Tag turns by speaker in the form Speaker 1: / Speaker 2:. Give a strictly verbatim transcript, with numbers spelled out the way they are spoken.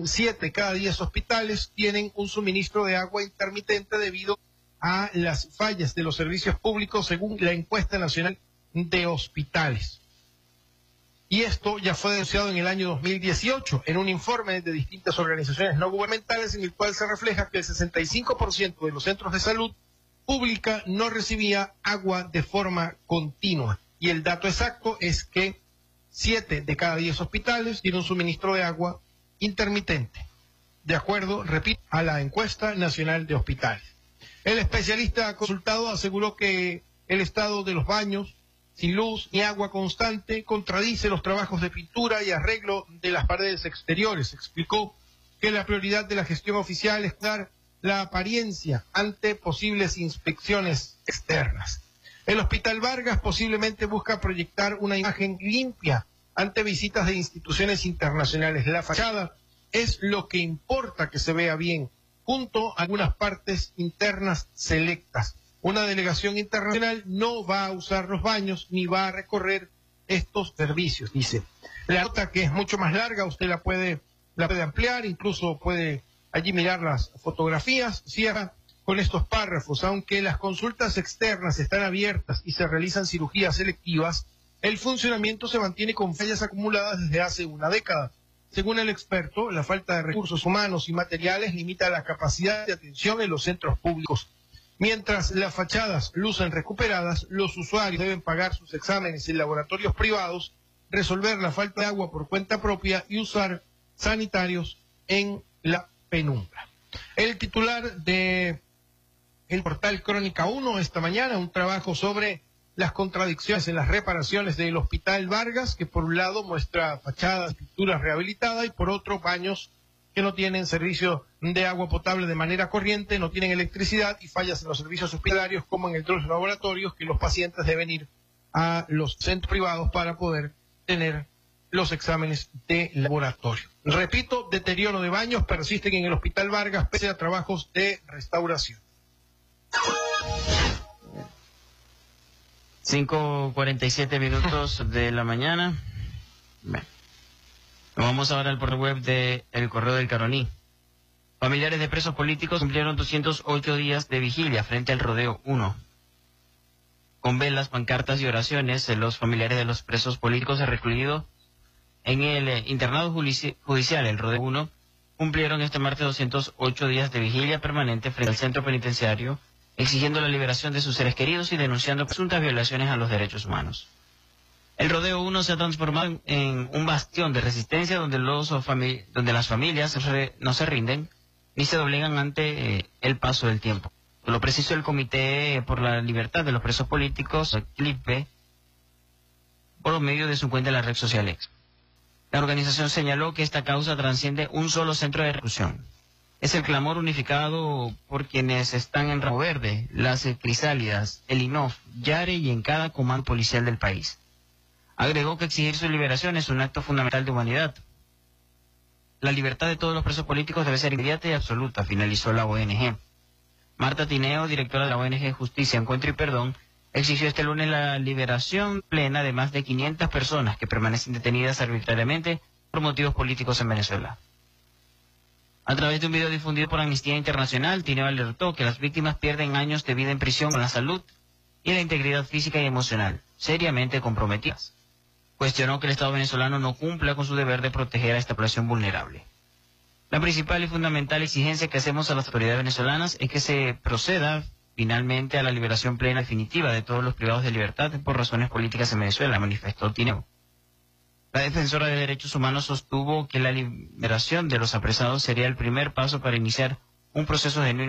Speaker 1: en siete cada diez hospitales tienen un suministro de agua intermitente debido a las fallas de los servicios públicos según la encuesta nacional de hospitales. Y esto ya fue denunciado en el año dos mil dieciocho en un informe de distintas organizaciones no gubernamentales en el cual se refleja que el sesenta y cinco por ciento de los centros de salud pública no recibía agua de forma continua. Y el dato exacto es que siete de cada diez hospitales tienen un suministro de agua intermitente, de acuerdo, repito, a la encuesta nacional de hospitales. El especialista consultado aseguró que el estado de los baños sin luz ni agua constante contradice los trabajos de pintura y arreglo de las paredes exteriores. Explicó que la prioridad de la gestión oficial es dar la apariencia ante posibles inspecciones externas. El Hospital Vargas posiblemente busca proyectar una imagen limpia ante visitas de instituciones internacionales. La fachada es lo que importa que se vea bien, junto a algunas partes internas selectas. Una delegación internacional no va a usar los baños ni va a recorrer estos servicios, dice. La nota, que es mucho más larga, usted la puede, la puede ampliar, incluso puede allí mirar las fotografías. Cierra con estos párrafos: aunque las consultas externas están abiertas y se realizan cirugías selectivas, el funcionamiento se mantiene con fallas acumuladas desde hace una década. Según el experto, la falta de recursos humanos y materiales limita la capacidad de atención en los centros públicos. Mientras las fachadas lucen recuperadas, los usuarios deben pagar sus exámenes en laboratorios privados, resolver la falta de agua por cuenta propia y usar sanitarios en la penumbra. El titular de el portal Crónica uno esta mañana, un trabajo sobre las contradicciones en las reparaciones del Hospital Vargas, que por un lado muestra fachadas, pinturas rehabilitadas, y por otro baños que no tienen servicio de agua potable de manera corriente, no tienen electricidad, y fallas en los servicios hospitalarios como en el de los laboratorios, que los pacientes deben ir a los centros privados para poder tener los exámenes de laboratorio. Repito, deterioro de baños persisten en el Hospital Vargas pese a trabajos de restauración.
Speaker 2: cinco cuarenta y siete minutos de la mañana. Bueno, vamos ahora al portal web de El Correo del Caroní. Familiares de presos políticos cumplieron doscientos ocho días de vigilia frente al Rodeo uno. Con velas, pancartas y oraciones, los familiares de los presos políticos recluidos en el internado judicial El Rodeo uno cumplieron este martes doscientos ocho días de vigilia permanente frente al centro penitenciario, exigiendo la liberación de sus seres queridos y denunciando presuntas violaciones a los derechos humanos. El Rodeo uno se ha transformado en un bastión de resistencia donde, los fami donde las familias no se rinden ni se doblegan ante eh, el paso del tiempo. Lo precisó el Comité por la Libertad de los Presos Políticos, CLIPE, por medio de su cuenta en la red social X. La organización señaló que esta causa trasciende un solo centro de reclusión. Es el clamor unificado por quienes están en Ramo Verde, las Crisálidas, el I N O F, Yare y en cada comando policial del país. Agregó que exigir su liberación es un acto fundamental de humanidad. La libertad de todos los presos políticos debe ser inmediata y absoluta, finalizó la O N G. Marta Tineo, directora de la O N G Justicia, Encuentro y Perdón, exigió este lunes la liberación plena de más de quinientas personas que permanecen detenidas arbitrariamente por motivos políticos en Venezuela. A través de un video difundido por Amnistía Internacional, Tineo alertó que las víctimas pierden años de vida en prisión con la salud y la integridad física y emocional, seriamente comprometidas. Cuestionó que el Estado venezolano no cumpla con su deber de proteger a esta población vulnerable. La principal y fundamental exigencia que hacemos a las autoridades venezolanas es que se proceda finalmente a la liberación plena y definitiva de todos los privados de libertad por razones políticas en Venezuela, manifestó Tineo. La defensora de derechos humanos sostuvo que la liberación de los apresados sería el primer paso para iniciar un proceso genuino